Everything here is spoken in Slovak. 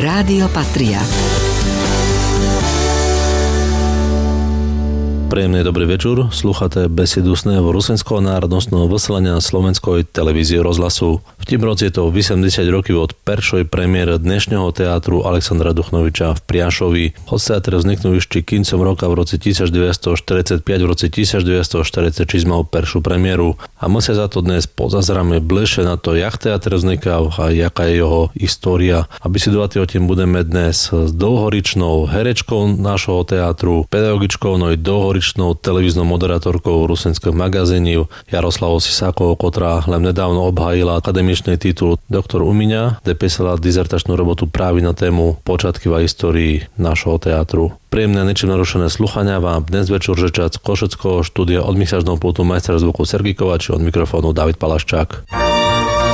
Rádio Patria. Príjemný dobrý večer, slúchate besedu Sného Rusenského národnostného vysielania Slovenskej televízie rozhlasu. V tým roce je to 80 rokov od prvej premiére dnešného teatru Alexandra Duchnoviča v Priašovi. Hoď teatr vzniknul ešte koncom roka v roce 1945, v roce 1946 mal prvú premiéru. A my sa za to dnes pozazráme bližšie na to, jak teatr vznikal a jaká je jeho história. A bysledovať o tým budeme dnes s dlhoričnou herečkou nášho teatru, pedagogičkou, no i dlhoričnou televíznou moderátorkou rusenského magazínu Jaroslavou Sisákovou, ktorá len nedávno obhájila akademičný titul doktor umienia, kde písala dizertačnú robotu práve na tému počiatky a histórii nášho teatru. Príjemné ničím narušené sluchania vám dnes večer žečať z Košeckého štúdia od mixážneho pultu majstra zvuku Sergej Kovač, od mikrofónu David Palaščák.